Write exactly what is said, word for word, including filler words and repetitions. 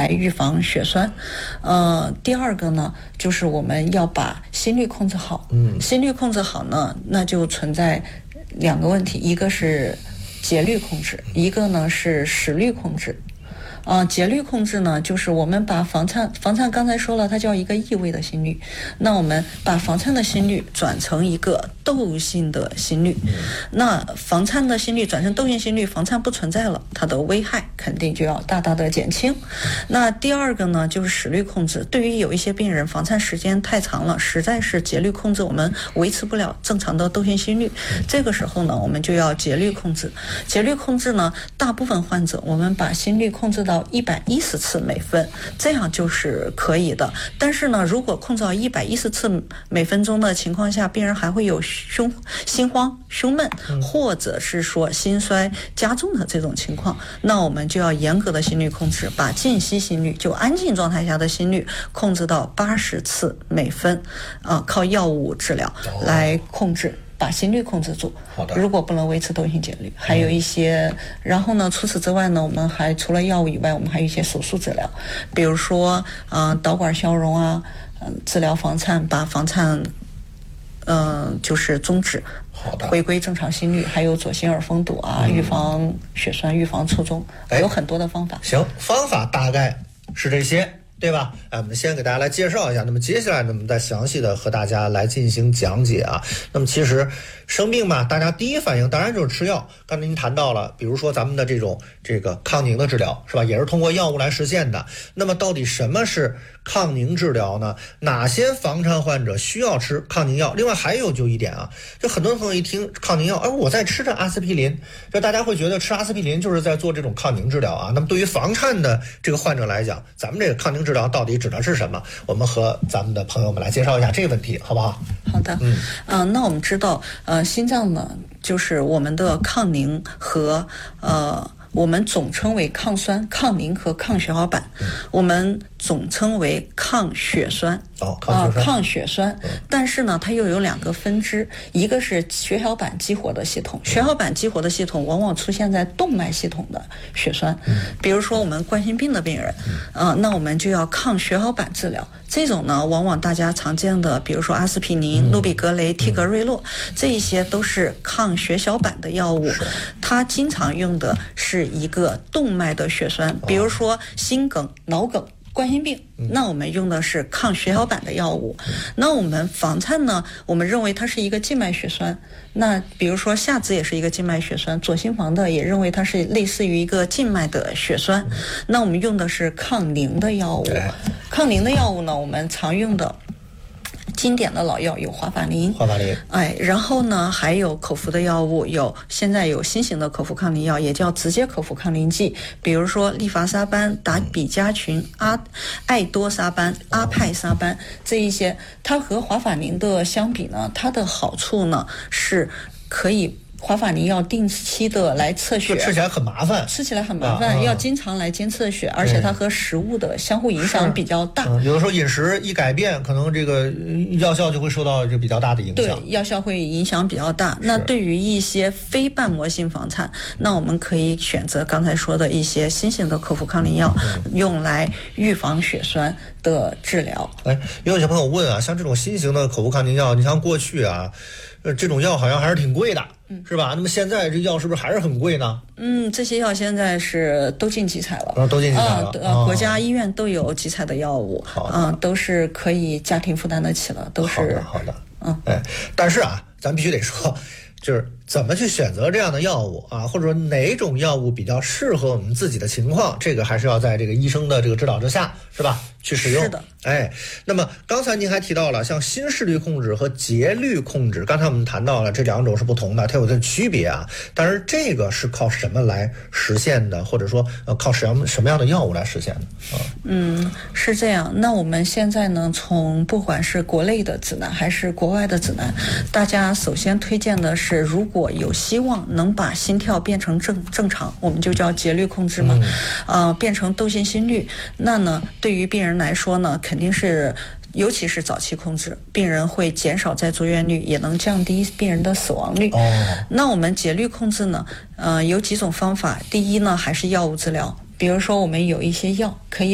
来预防血栓。呃，第二个呢，就是我们要把心率控制好。嗯，心率控制好呢，那就存在两个问题，一个是节律控制，一个呢是时律控制。呃，节律控制呢，就是我们把房颤，房颤刚才说了，它叫一个异位的心率，那我们把房颤的心率转成一个窦性的心率，那房颤的心率转成窦性心率，房颤不存在了，它的危害肯定就要大大的减轻。那第二个呢，就是时律控制，对于有一些病人房颤时间太长了，实在是节律控制我们维持不了正常的窦性心率，这个时候呢，我们就要节律控制。节律控制呢，大部分患者我们把心率控制到一百一十次每分，这样就是可以的。但是呢，如果控制到一百一十次每分钟的情况下，病人还会有胸心慌、胸闷，或者是说心衰加重的这种情况，那我们就要严格的心率控制，把静息心率，就安静状态下的心率控制到八十次每分，啊、呃，靠药物治疗来控制。把心率控制住，如果不能维持窦性节律，还有一些，然后呢，除此之外呢，我们还除了药物以外，我们还有一些手术治疗，比如说，嗯、呃，导管消融啊，嗯、呃，治疗房颤，把房颤，嗯、呃，就是终止，回归正常心率，还有左心耳封堵啊，嗯、预防血栓，预防卒中，有很多的方法。 行，方法大概是这些。对吧？哎，我们先给大家来介绍一下，那么接下来呢，我们再详细的和大家来进行讲解啊。那么其实生病嘛，大家第一反应当然就是吃药。刚才您谈到了，比如说咱们的这种这个抗凝的治疗，是吧？也是通过药物来实现的。那么到底什么是抗凝治疗呢？哪些房颤患者需要吃抗凝药？另外还有就一点啊，就很多朋友一听抗凝药，哎，我在吃着阿司匹林，就大家会觉得吃阿司匹林就是在做这种抗凝治疗啊。那么对于房颤的这个患者来讲，咱们这个抗凝治疗到底指的是什么？我们和咱们的朋友们来介绍一下这个问题，好不好？ 好的，嗯，呃，那我们知道，呃，心脏呢，就是我们的抗凝和呃。我们总称为抗酸、抗凝和抗血小板，嗯、我们总称为抗血栓。 哦，抗血栓。 呃、抗血栓，嗯、但是呢，它又有两个分支，一个是血小板激活的系统，血小板激活的系统往往出现在动脉系统的血栓，嗯、比如说我们冠心病的病人，嗯、呃，那我们就要抗血小板治疗。这种呢，往往大家常见的，比如说阿司匹林、诺比格雷、替格瑞洛，这一些都是抗血小板的药物，它经常用的是一个动脉的血栓，比如说心梗、脑梗、冠心病，那我们用的是抗血小板的药物。那我们房颤呢，我们认为它是一个静脉血栓，那比如说下肢也是一个静脉血栓，左心房的也认为它是类似于一个静脉的血栓，那我们用的是抗凝的药物。抗凝的药物呢，我们常用的经典的老药有华法林， 华法林， 哎，然后呢还有口服的药物，有现在有新型的口服抗凝药，也叫直接口服抗凝剂，比如说利伐沙班、达比加群、阿艾多沙班、阿派沙班这一些，它和华法林的相比呢，它的好处呢是可以。华法林要定期的来测血， 吃起来很麻烦， 吃起来很麻烦，啊、要经常来监测血，而且它和食物的相互影响比较大。 嗯、有的时候饮食一改变，可能这个药效就会受到这比较大的影响。 对，药效会影响比较大。那对于一些非瓣膜性房颤，那我们可以选择刚才说的一些新型的口服抗凝药，嗯、用来预防血栓的治疗。 哎，有小朋友问啊，像这种新型的口服抗凝药，你像过去啊，呃，这种药好像还是挺贵的。嗯，是吧？那么现在这药是不是还是很贵呢？ 嗯，这些药现在是都进集采了， 啊、都进集采了。 呃、哦，国家医院都有集采的药物，嗯、呃，都是可以家庭负担得起了，都是好的，好的，嗯，哎，但是啊，咱必须得说，就是怎么去选择这样的药物啊，或者说哪种药物比较适合我们自己的情况，这个还是要在这个医生的这个指导之下，是吧？去使用。 是的。 哎，那么刚才您还提到了像心室率控制和节律控制，刚才我们谈到了这两种是不同的，它有它的区别啊。但是这个是靠什么来实现的，或者说呃靠什么什么样的药物来实现的啊？ 嗯，是这样。那我们现在呢，从不管是国内的指南还是国外的指南，大家首先推荐的是，如果有希望能把心跳变成正正常，我们就叫节律控制嘛，嗯、呃，变成窦性心率，那呢，对于病人来说呢，肯定是。尤其是早期控制，病人会减少再住院率，也能降低病人的死亡率。哦，那我们节律控制呢，呃，有几种方法。第一呢，还是药物治疗，比如说我们有一些药可以